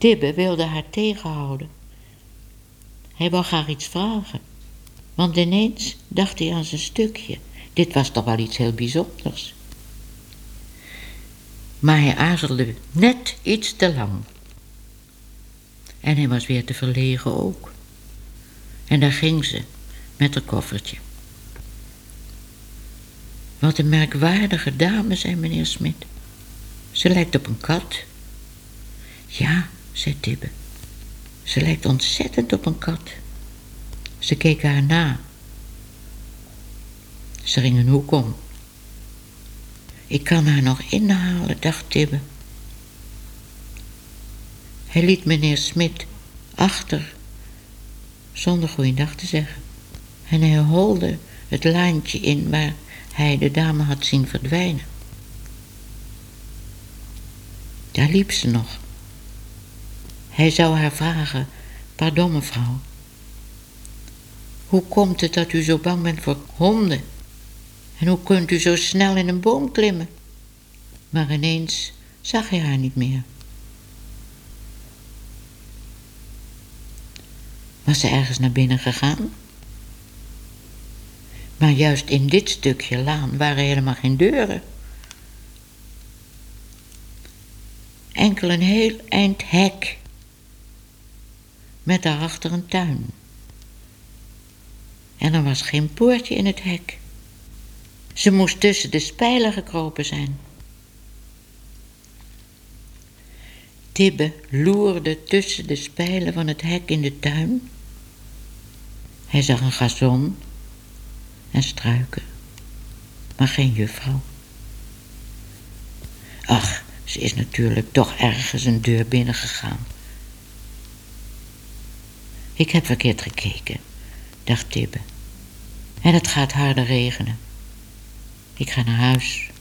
Tibbe wilde haar tegenhouden. Hij wou graag iets vragen, want ineens dacht hij aan zijn stukje. Dit was toch wel iets heel bijzonders. Maar hij aarzelde net iets te lang. En hij was weer te verlegen ook. En daar ging ze, met haar koffertje. Wat een merkwaardige dame, zei meneer Smit. Ze lijkt op een kat. Ja, zei Tibbe. Ze lijkt ontzettend op een kat. Ze keek haar na. Ze ging een hoek om. Ik kan haar nog inhalen, dacht Tibbe. Hij liet meneer Smit achter, zonder goeiedag te zeggen. En hij holde het laantje in waar hij de dame had zien verdwijnen. Daar liep ze nog. Hij zou haar vragen: pardon mevrouw, hoe komt het dat u zo bang bent voor honden? En hoe kunt u zo snel in een boom klimmen? Maar ineens zag hij haar niet meer. Was ze ergens naar binnen gegaan? Maar juist in dit stukje laan waren helemaal geen deuren. Enkel een heel eind hek, met daarachter een tuin. En er was geen poortje in het hek. Ze moest tussen de spijlen gekropen zijn. Tibbe loerde tussen de spijlen van het hek in de tuin. Hij zag een gazon en struiken, maar geen juffrouw. Ach, ze is natuurlijk toch ergens een deur binnengegaan. Ik heb verkeerd gekeken, dacht Tibbe. En het gaat harder regenen. Ik ga naar huis.